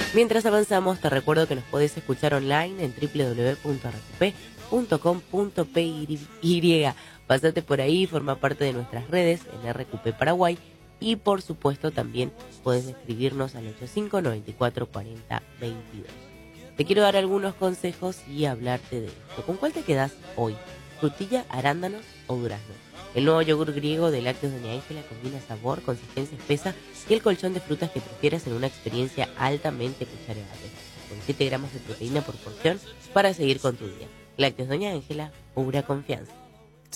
Mientras avanzamos, te recuerdo que nos podés escuchar online en www.rqp.com.py. Pásate por ahí, forma parte de nuestras redes en RQP Paraguay y por supuesto también podés escribirnos al 85 94 40 22. Te quiero dar algunos consejos y hablarte de esto. ¿Con cuál te quedás hoy? ¿Frutilla, arándanos o durazno? El nuevo yogur griego de Lácteos Doña Ángela combina sabor, consistencia espesa y el colchón de frutas que prefieras en una experiencia altamente cuchareable, con 7 gramos de proteína por porción para seguir con tu día. Lácteos Doña Ángela, pura confianza.